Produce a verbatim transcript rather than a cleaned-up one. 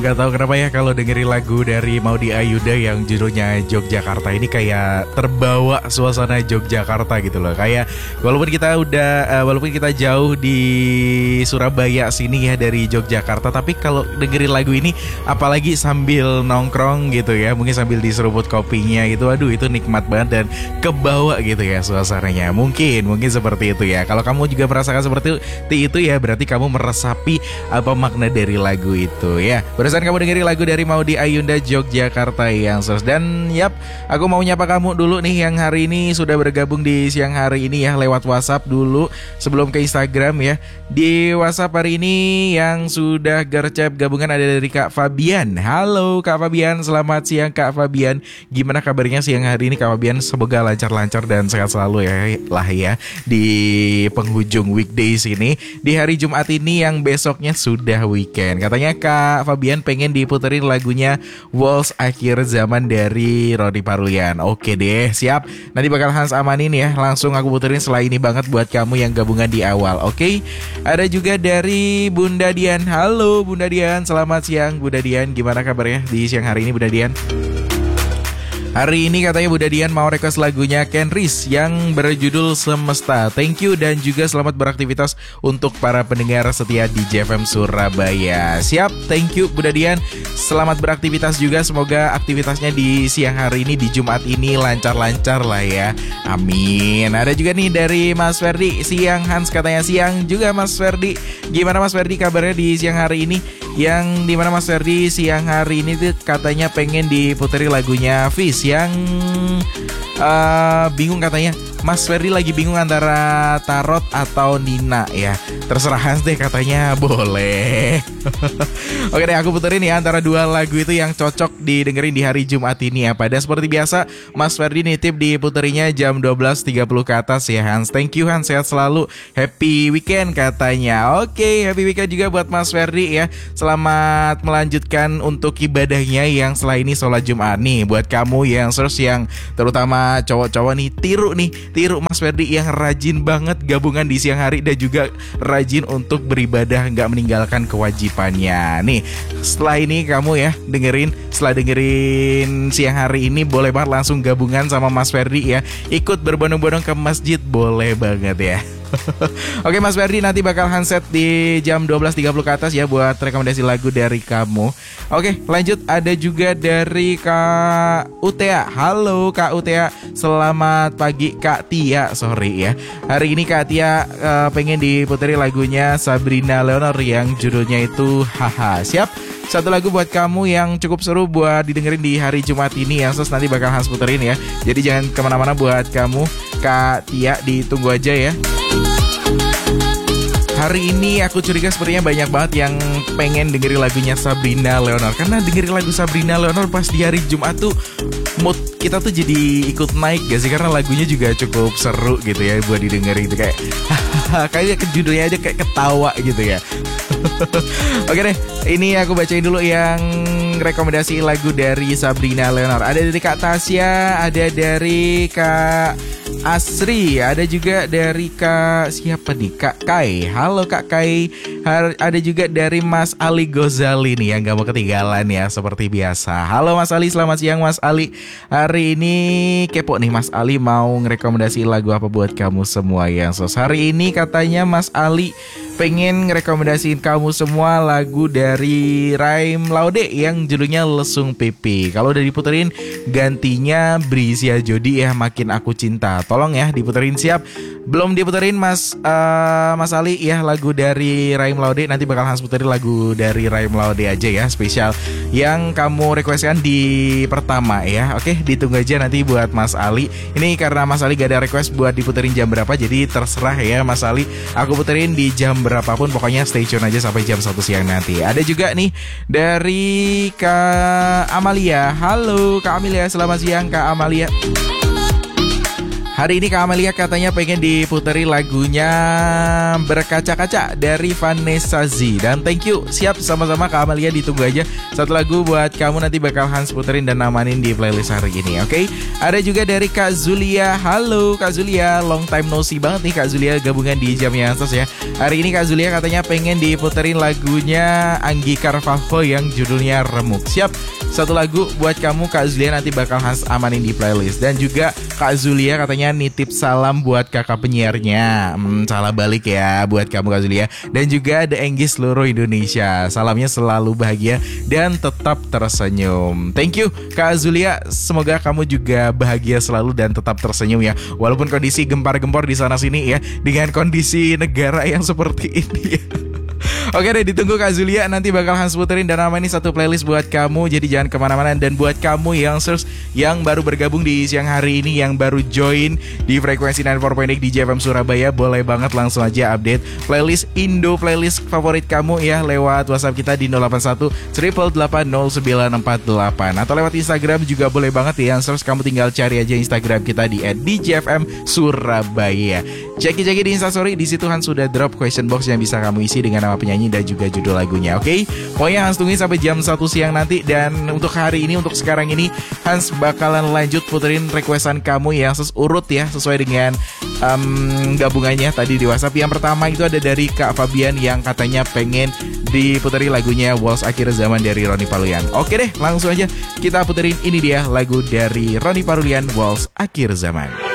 Gak tahu kenapa ya kalau dengerin lagu dari Maudy Ayunda yang judulnya Yogyakarta ini kayak terbawa suasana Yogyakarta gitu loh. Kayak walaupun kita udah uh, walaupun kita jauh di Surabaya sini ya dari Yogyakarta, tapi kalau dengerin lagu ini apalagi sambil nongkrong gitu ya, mungkin sambil diseruput kopinya gitu, aduh itu nikmat banget dan kebawa gitu ya suasananya. Mungkin mungkin seperti itu ya. Kalau kamu juga merasakan seperti itu ya, berarti kamu meresapi apa makna dari lagu itu ya. Barusan kamu dengerin lagu dari Maudy Ayunda Yogyakarta yang sos. Dan yap, aku mau nyapa kamu dulu nih yang hari ini sudah bergabung di siang hari ini ya, lewat WhatsApp dulu sebelum ke Instagram ya. Di WhatsApp hari ini yang sudah gercep gabungan ada dari Kak Fabian. Halo Kak Fabian, selamat siang Kak Fabian. Gimana kabarnya siang hari ini Kak Fabian? Semoga lancar-lancar dan sehat selalu ya lah ya di penghujung weekdays ini, di hari Jumat ini yang besoknya sudah weekend. Katanya Kak Fabian pengen diputerin lagunya Waltz Akhir Zaman dari Rodi Parulian. Oke deh, siap. Nanti bakal Hans amanin ya. Langsung aku puterin setelah ini banget buat kamu yang gabungan di awal. Oke. Ada juga dari Bunda Dian. Halo Bunda Dian, selamat siang Bunda Dian. Gimana kabarnya di siang hari ini Bunda Dian? Hari ini katanya Bunda Dian mau request lagunya Ken Riz yang berjudul Semesta. Thank you dan juga selamat beraktivitas untuk para pendengar setia di J F M Surabaya. Siap, thank you Bunda Dian. Selamat beraktivitas juga, semoga aktivitasnya di siang hari ini, di Jumat ini lancar-lancar lah ya. Amin. Ada juga nih dari Mas Ferdi, siang Hans katanya siang juga Mas Ferdi. Gimana Mas Ferdi kabarnya di siang hari ini? Yang dimana Mas Ferdi siang hari ini tuh katanya pengen diputeri lagunya Fish yang uh, bingung katanya. Mas Ferdi lagi bingung antara Tarot atau Nina ya. Terserah Hans deh katanya, boleh. Oke deh, aku puterin ya antara dua lagu itu yang cocok didengerin di hari Jumat ini ya. Pada seperti biasa Mas Ferdi nitip diputerinya jam dua belas tiga puluh ke atas ya Hans. Thank you Hans, sehat selalu, happy weekend katanya. Oke, happy weekend juga buat Mas Ferdi ya. Selamat melanjutkan untuk ibadahnya yang setelah ini sholat Jumat nih. Buat kamu yang terus yang terutama cowok-cowok nih, tiru nih Tiru Mas Ferdi yang rajin banget gabungan di siang hari dan juga rajin untuk beribadah, gak meninggalkan kewajibannya. Nih, setelah ini kamu ya dengerin, setelah dengerin siang hari ini boleh banget langsung gabungan sama Mas Ferdi ya. Ikut berbondong-bondong ke masjid, boleh banget ya. Oke Mas Ferdi, nanti bakal handset di jam dua belas tiga puluh ke atas ya buat rekomendasi lagu dari kamu. Oke, lanjut ada juga dari Kak Utea. Halo Kak Utea, selamat pagi Kak Tia. Sorry ya, hari ini Kak Tia uh, pengen diputeri lagunya Sabrina Leonor yang judulnya itu Haha. Siap, satu lagu buat kamu yang cukup seru buat didengerin di hari Jumat ini ya. Terus nanti bakal Hans puterin ya. Jadi jangan kemana-mana buat kamu Kak Tia, ditunggu aja ya. Hari ini aku curiga sepertinya banyak banget yang pengen dengerin lagunya Sabrina Leonor. Karena dengerin lagu Sabrina Leonor pas di hari Jumat tuh mood kita tuh jadi ikut naik gak sih? Karena lagunya juga cukup seru gitu ya buat didengerin itu. Kayak kayaknya judulnya aja kayak ketawa gitu ya. Oke deh, ini aku bacain dulu yang rekomendasi lagu dari Sabrina Leonor. Ada dari Kak Tasya, ada dari Kak Asri, ada juga dari Kak siapa nih? Kak Kai. Halo Kak Kai. Ada juga dari Mas Ali Gozali nih yang gak mau ketinggalan ya seperti biasa. Halo Mas Ali, selamat siang Mas Ali. Hari ini kepo nih Mas Ali mau ngerekomendasi lagu apa buat kamu semua yang sos. Hari ini katanya Mas Ali pengen ngerekomendasiin kamu semua lagu dari Raim Laude yang judulnya Lesung Pipi. Kalau udah diputerin gantinya Brisia Jodi ya, Makin Aku Cinta. Tolong ya diputerin, siap. Belum diputerin Mas uh, Mas Ali ya lagu dari Raim Laude, nanti bakal Hans puterin lagu dari Raim Laude aja ya, spesial yang kamu requestkan di pertama ya. Oke, ditunggu aja nanti buat Mas Ali. Ini karena Mas Ali gak ada request buat diputerin jam berapa, jadi terserah ya Mas Ali. Aku puterin di jam berapapun, pokoknya stay tune aja sampai jam satu siang nanti. Ada juga nih dari Kak Amalia. Halo Kak Amalia, selamat siang Kak Amalia. Hari ini Kak Amalia katanya pengen diputeri lagunya Berkaca-Kaca dari Vanessa Z. Dan thank you, siap sama-sama Kak Amalia, ditunggu aja satu lagu buat kamu, nanti bakal Hans puterin dan namanin di playlist hari ini, oke? Okay? Ada juga dari Kak Zulia. Halo Kak Zulia, long time no see banget nih Kak Zulia gabungan di Jamnya Ansos ya. Hari ini Kak Zulia katanya pengen diputerin lagunya Anggi Carvalho yang judulnya Remuk. Siap, satu lagu buat kamu Kak Zulia, nanti bakal Hans amanin di playlist. Dan juga Kak Zulia katanya nitip salam buat kakak penyiarnya. hmm, Salah balik ya buat kamu Kak Zulia. Dan juga The Enggi seluruh Indonesia, salamnya selalu bahagia dan tetap tersenyum. Thank you Kak Zulia, semoga kamu juga bahagia selalu dan tetap tersenyum ya, walaupun kondisi gempar-gempor di sana sini ya, dengan kondisi negara yang seperti ini ya. Oke deh, ditunggu Kak Zulia, nanti bakal Hans puterin dan nama ini satu playlist buat kamu. Jadi jangan kemana-mana. Dan buat kamu yang search, yang baru bergabung di siang hari ini, yang baru join di frekuensi sembilan puluh empat tiga D J F M Surabaya, boleh banget langsung aja update playlist Indo, playlist favorit kamu ya, lewat WhatsApp kita di nol delapan satu delapan delapan nol sembilan empat delapan. Atau lewat Instagram juga boleh banget ya, yang search kamu tinggal cari aja Instagram kita di et D J F M Surabaya. Ceki-ceki di Instastory, di situ Hans sudah drop question box yang bisa kamu isi dengan nama penyanyi dan juga judul lagunya, oke? Okay? Pokoknya Hans tungguin sampai jam satu siang nanti. Dan untuk hari ini, untuk sekarang ini, Hans bakalan lanjut puterin requestan kamu yang ses urut ya, sesuai dengan um, gabungannya tadi di WhatsApp. Yang pertama itu ada dari Kak Fabian yang katanya pengen diputeri lagunya Waltz Akhir Zaman dari Ronny Palulian. Oke deh, langsung aja kita puterin, ini dia lagu dari Ronny Palulian, Waltz Akhir Zaman.